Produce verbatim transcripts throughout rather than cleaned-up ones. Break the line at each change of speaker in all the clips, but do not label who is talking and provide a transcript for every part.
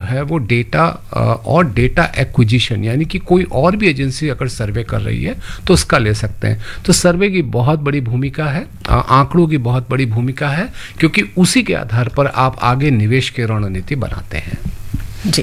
है वो डेटा और डेटा एक्विजिशन, यानी कि कोई और भी एजेंसी अगर सर्वे कर रही है तो उसका ले सकते हैं। तो सर्वे की बहुत बड़ी भूमिका है, आंकड़ों की बहुत बड़ी भूमिका है, क्योंकि उसी के आधार पर आप आगे निवेश की रणनीति बनाते हैं।
जी,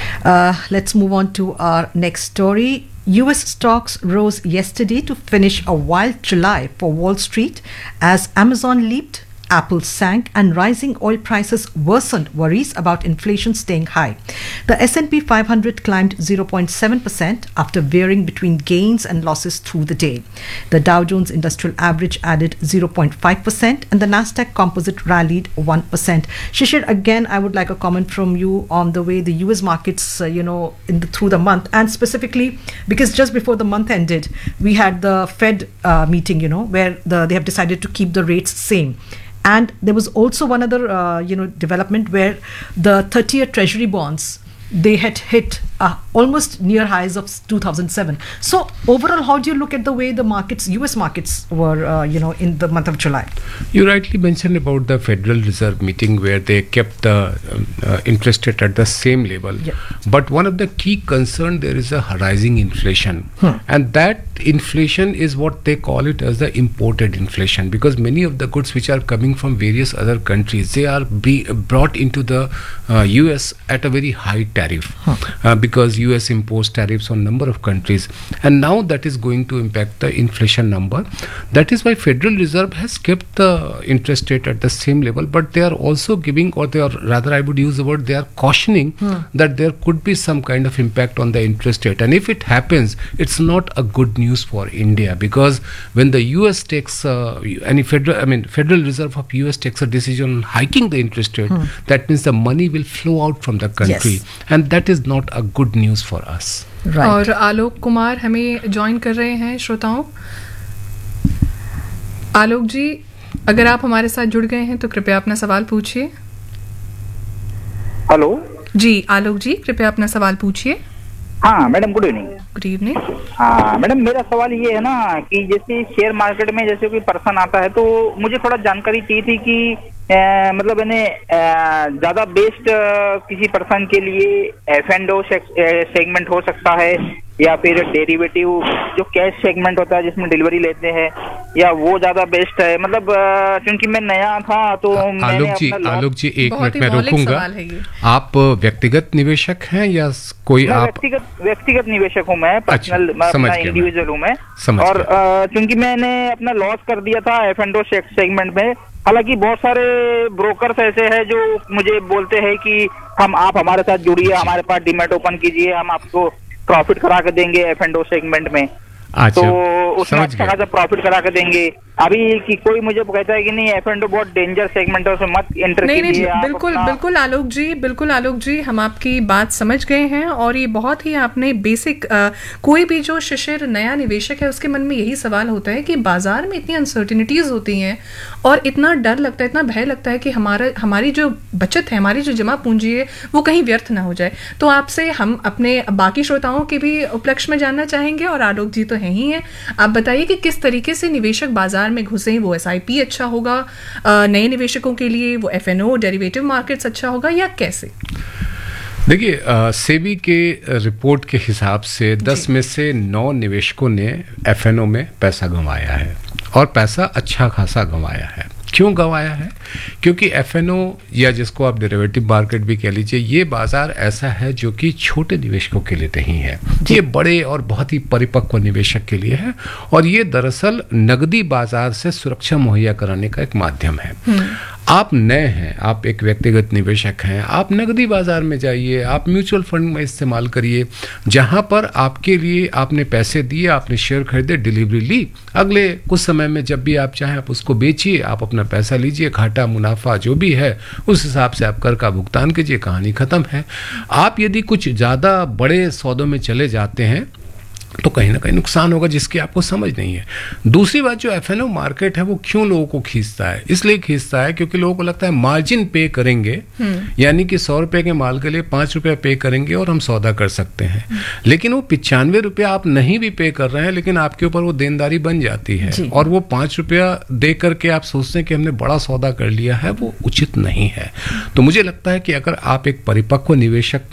let's move on to our next story. U S stocks rose yesterday to finish a wild July for Wall Street as Amazon leaped, Apple sank, and rising oil prices worsened worries about inflation staying high. The S and P five hundred climbed zero point seven percent after veering between gains and losses through the day. The Dow Jones Industrial Average added zero point five percent and the Nasdaq Composite rallied one percent. Shishir, again, I would like a comment from you on the way the U S markets, uh, you know, in the, through the month, and specifically because just before the month ended, we had the Fed uh, meeting, you know, where the, they have decided to keep the rates same. And there was also one other, uh, you know, development where the thirty-year Treasury bonds, they had hit uh, almost near highs of two thousand seven. So overall, how do you look at the way the markets, U S markets, were, uh, you know, in the month of July?
You rightly mentioned about the Federal Reserve meeting where they kept the um, uh, interest rate at the same level.
Yeah.
But one of the key concern, there is a rising inflation, hmm. and that inflation is what they call it as the imported inflation, because many of the goods which are coming from various other countries, they are be brought into the uh, U S at a very high tariff, huh. uh, because U S imposes tariffs on number of countries, and now that is going to impact the inflation number. That is why Federal Reserve has kept the interest rate at the same level, but they are also giving, or they are rather, I would use the word, they are cautioning hmm. that there could be some kind of impact on the interest rate, and if it happens, it's not a good news for India, because when the U S takes uh, any federal, I mean Federal Reserve of U S takes a decision on hiking the interest rate, hmm. that means the money will flow out from the country, yes. and that is not a good news for us.
Right. और आलोक कुमार हमें join कर रहे हैं श्रोताओं. आलोक जी, अगर आप हमारे साथ जुड़ गए हैं तो कृपया अपना सवाल पूछिए.
हेलो
जी, आलोक जी कृपया अपना सवाल पूछिए.
हाँ madam, good evening.
Good evening.
हाँ मैडम, मेरा सवाल ये है ना कि जैसे शेयर मार्केट में जैसे कोई पर्सन आता है तो मुझे थोड़ा जानकारी चाहिए थी कि आ, मतलब इन्हें ज्यादा बेस्ट किसी पर्सन के लिए एफ एंड ओ सेगमेंट हो सकता है, या फिर डेरिवेटिव जो कैश सेगमेंट होता है जिसमें डिलीवरी लेते हैं, या वो ज्यादा बेस्ट है. मतलब क्योंकि मैं नया था तो
आलोक जी, आलोक जी एक मिनट में रोकूंगा. आप व्यक्तिगत निवेशक हैं या कोई? आप
व्यक्तिगत व्यक्तिगत निवेशक हूँ मैं, पर्सनल इंडिविजुअल हूँ मैं. और क्योंकि मैंने अपना लॉस कर दिया था एफ एंड ओ सेगमेंट में. हालांकि बहुत सारे ब्रोकर्स ऐसे हैं जो मुझे बोलते हैं कि हम आप हमारे साथ जुड़िए, हमारे पास डीमैट ओपन कीजिए, हम आपको प्रॉफिट करा के देंगे एफ एंड ओ सेगमेंट में. तो उसमें अच्छा खासा प्रॉफिट करा के देंगे. अभी कि कोई मुझे कहता है कि नहीं एफ एंड ओ बहुत डेंजर सेगमेंट है, उसमें मत एंटर कीजिए.
नहीं नहीं, बिल्कुल बिल्कुल आलोक जी, बिल्कुल आलोक जी, हम आपकी बात समझ गए हैं. और ये बहुत ही आपने बेसिक, कोई भी जो शिशिर नया निवेशक है उसके मन में यही सवाल होता है कि बाजार में इतनी अनसर्टिनिटीज होती हैं और इतना डर लगता है, इतना भय लगता है कि हमारा हमारी जो बचत है, हमारी जो जमा पूंजी है वो कहीं व्यर्थ ना हो जाए. तो आपसे हम अपने बाकी श्रोताओं के भी उपलक्ष्य में जानना चाहेंगे, और आलोक जी तो है ही हैं. आप बताइए कि किस तरीके से निवेशक बाजार में घुसे. वो एस आई पी अच्छा होगा नए निवेशकों के लिए, वो F N O derivative markets अच्छा होगा, या कैसे?
देखिए, सेबी के रिपोर्ट के हिसाब से दस में से नौ निवेशकों ने एफ एन ओ में पैसा गंवाया है, और पैसा अच्छा खासा गंवाया है. क्यों गंवाया है? क्योंकि एफ एन ओ, या जिसको आप डेरिवेटिव मार्केट भी कह लीजिए, ये बाजार ऐसा है जो कि छोटे निवेशकों के लिए नहीं है. ये बड़े और बहुत ही परिपक्व निवेशक के लिए है, और ये दरअसल नकदी बाजार से सुरक्षा मुहैया कराने का एक माध्यम है. आप नए हैं, आप एक व्यक्तिगत निवेशक हैं, आप नकदी बाजार में जाइए, आप म्यूचुअल फंड में इस्तेमाल करिए, जहां पर आपके लिए आपने पैसे दिए, आपने शेयर खरीदे, डिलीवरी ली, अगले कुछ समय में जब भी आप चाहें आप उसको बेचिए, आप अपना पैसा लीजिए, घाटा मुनाफा जो भी है उस हिसाब से आप कर का भुगतान कीजिए, कहानी खत्म है. आप यदि कुछ ज़्यादा बड़े सौदों में चले जाते हैं तो कहीं ना कहीं नुकसान होगा जिसकी आपको समझ नहीं है. दूसरी बात, जो एफ एन ओ मार्केट है वो क्यों लोगों को खींचता है? इसलिए खींचता है क्योंकि लोगों को लगता है मार्जिन पे करेंगे, यानी कि सौ रुपए के माल के लिए पाँच रुपया पे करेंगे और हम सौदा कर सकते हैं. लेकिन वो पिचानवे रुपया आप नहीं भी पे कर रहे हैं, लेकिन आपके ऊपर वो देनदारी बन जाती है, और वो पाँच रुपया दे करके आप सोचते हैं कि हमने बड़ा सौदा कर लिया है, वो उचित नहीं है. तो मुझे लगता है कि अगर आप एक परिपक्व निवेशक